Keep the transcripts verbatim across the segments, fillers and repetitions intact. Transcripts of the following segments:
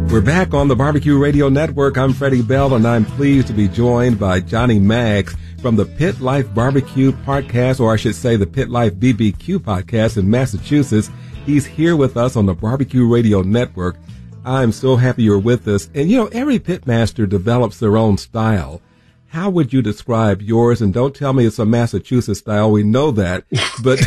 We're back on the Barbecue Radio Network. I'm Freddie Bell, and I'm pleased to be joined by Johnny Maggs from the Pit Life Barbecue Podcast, or I should say the Pit Life B B Q Podcast in Massachusetts. He's here with us on the Barbecue Radio Network. I'm so happy you're with us. And, you know, every pitmaster develops their own style. How would you describe yours? And don't tell me it's a Massachusetts style. We know that. But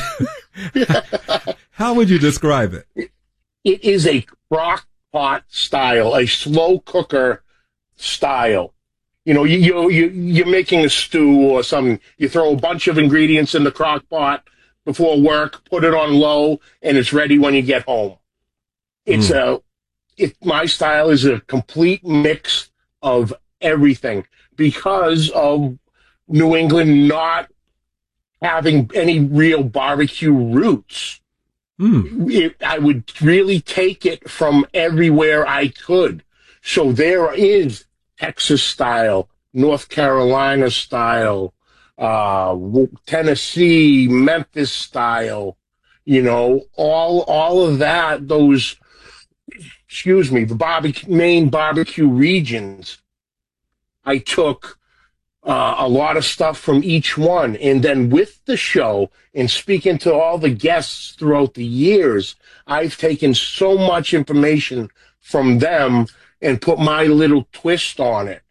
how would you describe it? It is a crock pot style, a slow cooker style. You know, you, you, you, you're making a stew or something. You throw a bunch of ingredients in the crock pot before work, put it on low, and it's ready when you get home. It's mm. a, it, my style is a complete mix of everything because of New England not having any real barbecue roots. Mm. It, I would really take it from everywhere I could. So there is Texas style, North Carolina style, uh, Tennessee, Memphis style, you know, all, all of that, those, excuse me, the barbecue, main barbecue regions. I took uh, a lot of stuff from each one. And then with the show and speaking to all the guests throughout the years, I've taken so much information from them and put my little twist on it.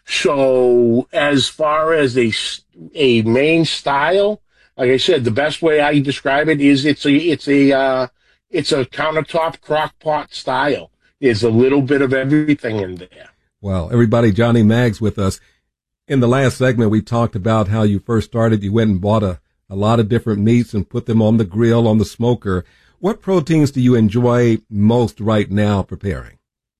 So as far as a, a main style, like I said, the best way I describe it is it's a, it's a, uh, it's a countertop crock pot style. There's a little bit of everything in there. Well, everybody, Johnny Maggs with us. In the last segment, we talked about how you first started. You went and bought a, a lot of different meats and put them on the grill, on the smoker. What proteins do you enjoy most right now preparing?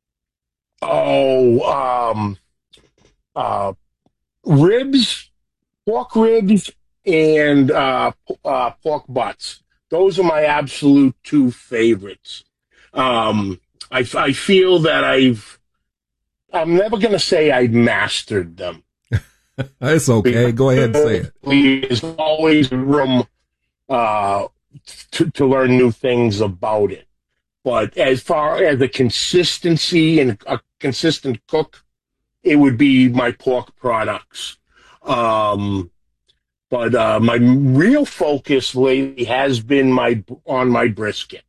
Oh, um, uh, ribs, pork ribs, and uh, uh, pork butts. Those are my absolute two favorites. Um, I, I feel that I've, I'm never going to say I've mastered them. That's okay. Go ahead and say it. There's always room uh, to, to learn new things about it. But as far as the consistency and a consistent cook, it would be my pork products. Um, but uh, my real focus lately has been my on my brisket.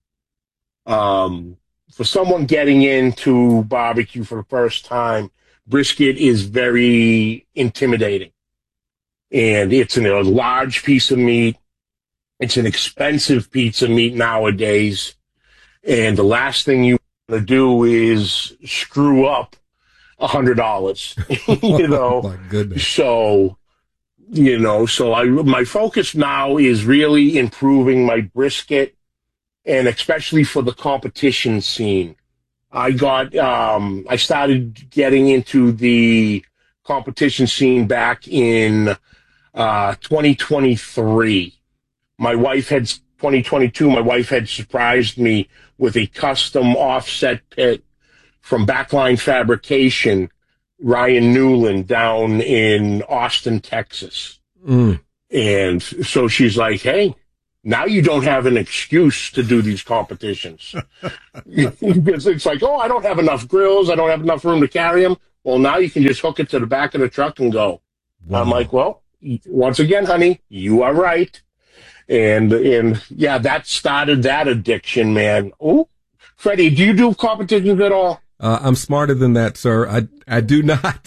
Um, for someone getting into barbecue for the first time, brisket is very intimidating. And it's an, a large piece of meat. It's an expensive piece of meat nowadays. And the last thing you want to do is screw up a hundred dollars, you know. Oh, my goodness. So, you know, so I my focus now is really improving my brisket, and especially for the competition scene. I got um, I started getting into the competition scene back in uh, twenty twenty-three. My wife had twenty twenty-two. My wife had surprised me with a custom offset pit from Backline Fabrication, Ryan Newland, down in Austin, Texas. Mm. And so she's like, hey, now you don't have an excuse to do these competitions. It's, it's like, oh, I don't have enough grills. I don't have enough room to carry them. Well, now you can just hook it to the back of the truck and go. Wow. I'm like, well, once again, honey, you are right. And, and yeah, that started that addiction, man. Oh, Freddie, do you do competitions at all? Uh, I'm smarter than that, sir. I, I do not.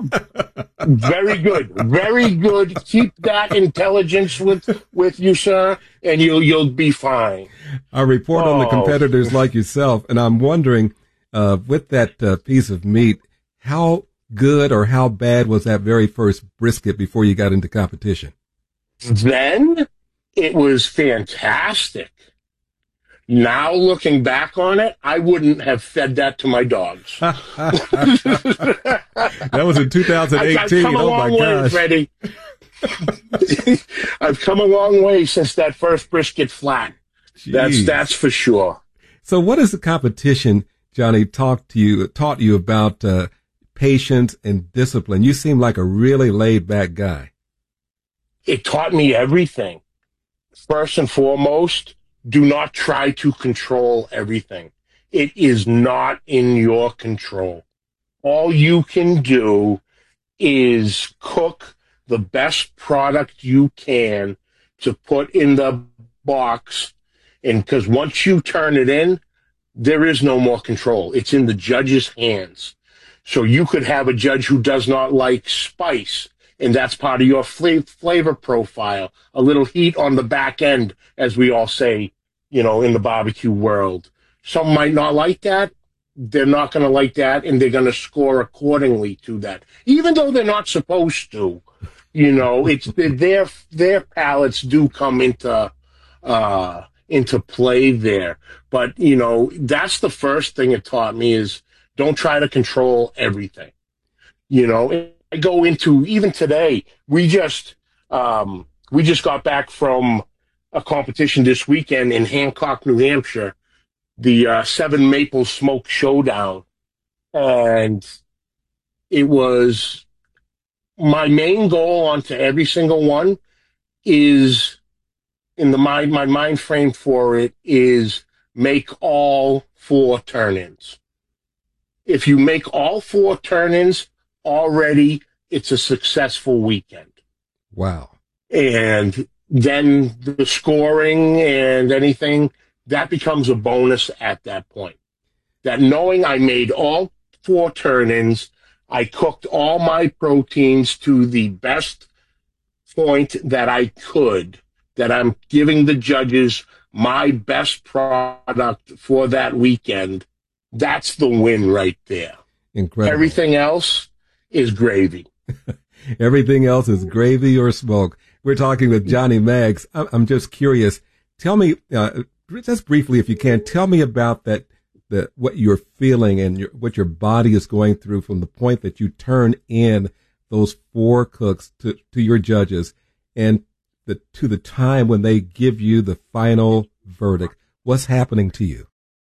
Very good. Very good. Keep that intelligence with, with you, sir, and you'll, you'll be fine. I report oh. on the competitors like yourself, and I'm wondering, uh, with that uh, piece of meat, how good or how bad was that very first brisket before you got into competition? Then it was fantastic. Now, looking back on it, I wouldn't have fed that to my dogs. That was in two thousand eighteen. I've, I've come a oh, long my way, gosh. Freddie. I've come a long way since that first brisket flat. Jeez. That's that's for sure. So what is the competition, Johnny, talk to you, taught you about uh, patience and discipline? You seem like a really laid-back guy. It taught me everything. First and foremost, do not try to control everything. It is not in your control. All you can do is cook the best product you can to put in the box. And because once you turn it in, there is no more control. It's in the judge's hands. So you could have a judge who does not like spice, and that's part of your flavor profile. A little heat on the back end, as we all say, you know, in the barbecue world. Some might not like that. They're not going to like that, and they're going to score accordingly to that, even though they're not supposed to. You know, it's their their palates do come into uh, into play there. But you know, that's the first thing it taught me is don't try to control everything. You know, I go into even today. We just um, we just got back from a competition this weekend in Hancock, New Hampshire, the uh, Seven Maple Smoke Showdown, and it was my main goal onto every single one is in the mind my mind frame for it is make all four turn-ins. If you make all four turn-ins already, it's a successful weekend. Wow. And then the scoring and anything, that becomes a bonus at that point. That knowing I made all four turn-ins, I cooked all my proteins to the best point that I could, that I'm giving the judges my best product for that weekend, that's the win right there. Incredible. Everything else is gravy. Everything else is gravy or smoke. We're talking with Johnny Maggs. I'm just curious. Tell me, uh, just briefly, if you can, tell me about that, the, what you're feeling and your, what your body is going through from the point that you turn in those four cooks to, to your judges and the, to the time when they give you the final verdict. What's happening to you?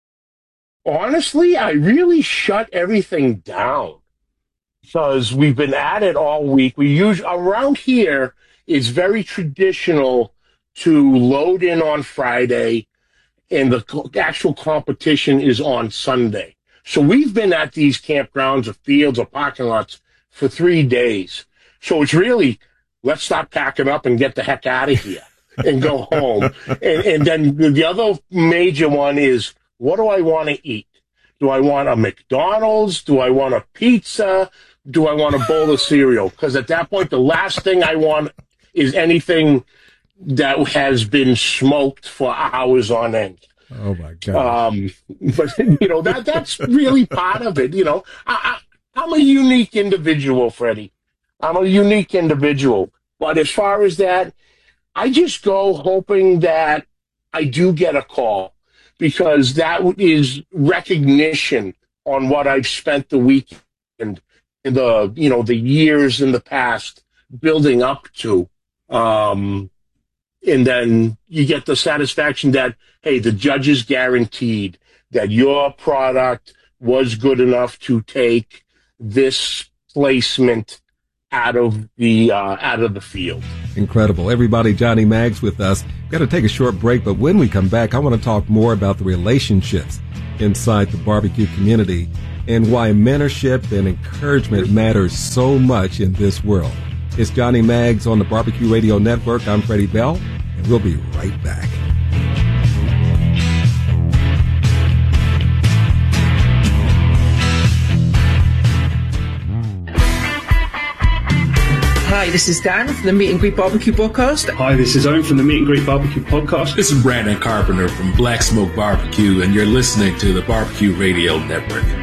Honestly, I really shut everything down because we've been at it all week. We use around here, it's very traditional to load in on Friday and the actual competition is on Sunday. So we've been at these campgrounds or fields or parking lots for three days. So it's really, let's stop packing up and get the heck out of here and go home. And, and then the other major one is, what do I want to eat? Do I want a McDonald's? Do I want a pizza? Do I want a bowl of cereal? Because at that point, the last thing I want is anything that has been smoked for hours on end. Oh my God. Um, but you know, that, that's really part of it. You know, I, I, I'm a unique individual, Freddie. I'm a unique individual. But as far as that, I just go hoping that I do get a call because that is recognition on what I've spent the weekend and the, you know, the years in the past building up to. Um, And then you get the satisfaction that, hey, the judges guaranteed that your product was good enough to take this placement out of the uh, out of the field. Incredible. Everybody, Johnny Maggs with us. We've got to take a short break, but when we come back, I want to talk more about the relationships inside the barbecue community and why mentorship and encouragement matters so much in this world. It's Johnny Maggs on the Barbecue Radio Network. I'm Freddie Bell, and we'll be right back. Hi, this is Dan from the Meet and Greet Barbecue Podcast. Hi, this is Owen from the Meet and Greet Barbecue Podcast. This is Brandon Carpenter from Black Smoke Barbecue, and you're listening to the Barbecue Radio Network.